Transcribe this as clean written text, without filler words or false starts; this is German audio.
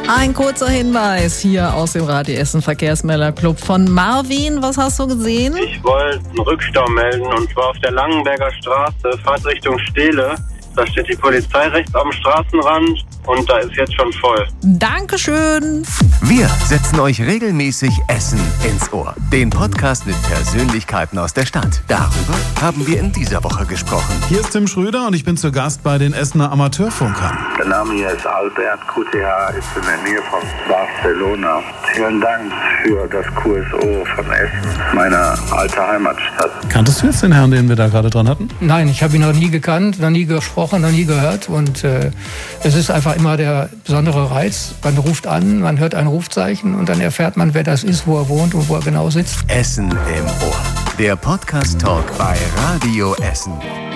Ein kurzer Hinweis hier aus dem Radio Essen Verkehrsmelder-Club von Marvin. Was hast du gesehen? Ich wollte einen Rückstau melden und zwar auf der Langenberger Straße, Fahrtrichtung Stehle. Da steht die Polizei rechts am Straßenrand und da ist jetzt schon voll. Dankeschön. Wir setzen euch regelmäßig Essen ins Ohr. Den Podcast mit Persönlichkeiten aus der Stadt. Darüber haben wir in dieser Woche gesprochen. Hier ist Tim Schröder und ich bin zu Gast bei den Essener Amateurfunkern. Der Name hier ist Albert. QTH ist in der Nähe von Barcelona. Vielen Dank für das QSO von Essen, meiner alten Heimatstadt. Kanntest du jetzt den Herrn, den wir da gerade dran hatten? Nein, ich habe ihn noch nie gekannt, noch nie gesprochen, noch nie gehört. Und es ist einfach immer der besondere Reiz. Man ruft an, man hört ein Rufzeichen und dann erfährt man, wer das ist, wo er wohnt und wo er genau sitzt. Essen im Ohr. Der Podcast-Talk bei Radio Essen.